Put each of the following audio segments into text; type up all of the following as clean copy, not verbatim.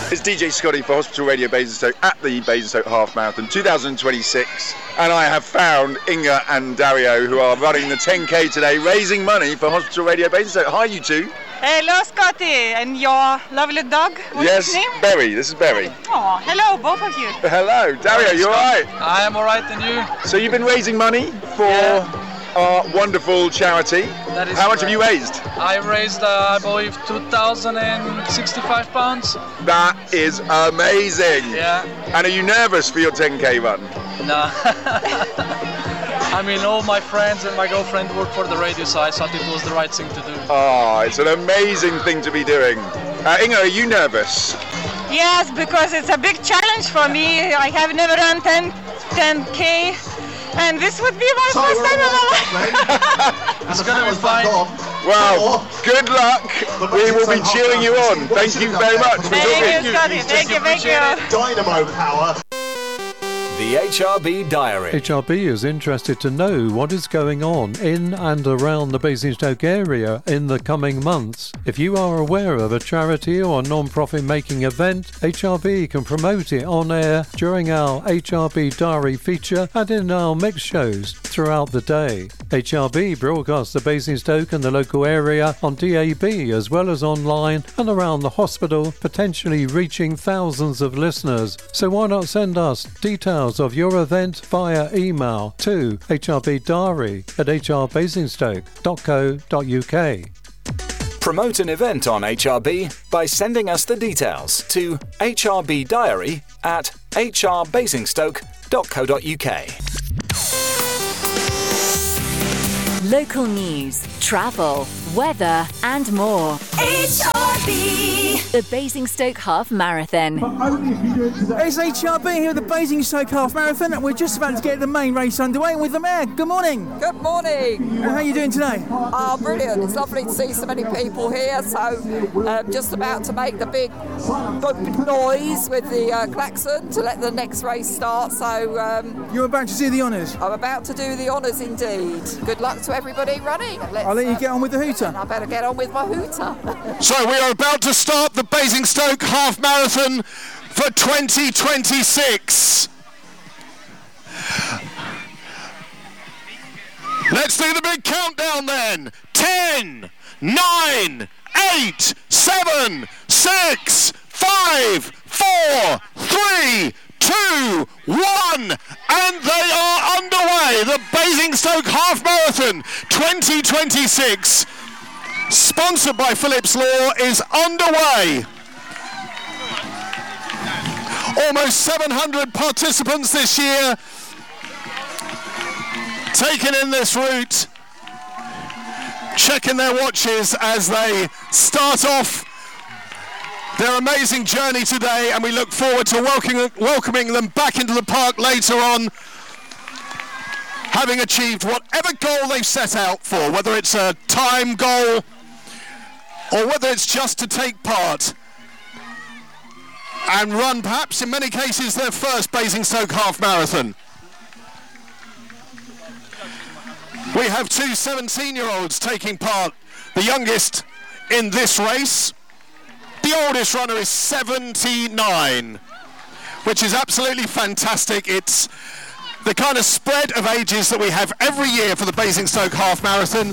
It's DJ Scotty for Hospital Radio Basingstoke at the Basingstoke Half Marathon 2026, and I have found Inga and Dario, who are running the 10k today, raising money for Hospital Radio Basingstoke. Hi, you two. Hello, Scotty, and your lovely dog. What's his name? Berry. This is Berry. Oh, hello, both of you. Hello, Dario. You all right? I am all right, and you? So you've been raising money for our wonderful charity. That is How much correct. have you raised? I raised, I believe, £2,065. That is amazing. Yeah. And are you nervous for your 10k run? No. I mean, all my friends and my girlfriend work for the radio, so I thought it was the right thing to do. Oh, it's an amazing thing to be doing. Inga, are you nervous? Yes, because it's a big challenge for me. I have never run 10k, and this would be my first time in my life. It's going to be fine. Well, good luck. We will be cheering you on. Thank you very much for Thank you, talking. Scotty. Thank you. Dynamo power. The HRB Diary. HRB is interested to know what is going on in and around the Basingstoke area in the coming months. If you are aware of a charity or non-profit making event, HRB can promote it on air during our HRB Diary feature and in our mix shows throughout the day. HRB broadcasts the Basingstoke and the local area on DAB as well as online and around the hospital, potentially reaching thousands of listeners. So why not send us details of your event via email to hrbdiary@hrbasingstoke.co.uk. Promote an event on HRB by sending us the details to hrbdiary@hrbasingstoke.co.uk. Local news, travel, weather and more. HRB! The Basingstoke Half Marathon. It's HRB here at the Basingstoke Half Marathon, and we're just about to get the main race underway with the mayor. Good morning. Good morning. How are you doing today? Oh, brilliant. It's lovely to see so many people here. So just about to make the big noise with the klaxon to let the next race start. So You're about to do the honours? I'm about to do the honours indeed. Good luck to everybody running. I'll let you get on with the hooter. I better get on with my hooter. So we are about to start the Basingstoke Half Marathon for 2026. Let's do the big countdown then. 10, 9, 8, 7, 6, 5, 4, 3, 2, 1, and they are underway. The Basingstoke Half Marathon 2026, sponsored by Phillips Law, is underway. Almost 700 participants this year taking in this route, checking their watches as they start off their amazing journey today, and we look forward to welcoming them back into the park later on, having achieved whatever goal they've set out for, whether it's a time goal or whether it's just to take part and run, perhaps in many cases, their first Basingstoke Half Marathon. We have two 17-year-olds taking part, the youngest in this race. The oldest runner is 79, which is absolutely fantastic. It's the kind of spread of ages that we have every year for the Basingstoke Half Marathon.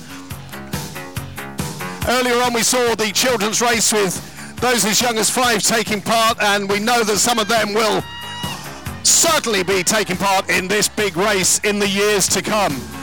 Earlier on we saw the children's race with those as young as 5 taking part, and we know that some of them will certainly be taking part in this big race in the years to come.